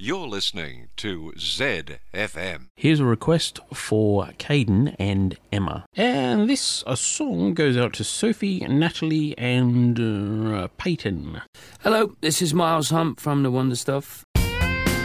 You're listening to ZFM. Here's a request for Caden and Emma. And this song goes out to Sophie, Natalie and Peyton. Hello, this is Miles Hunt from The Wonder Stuff.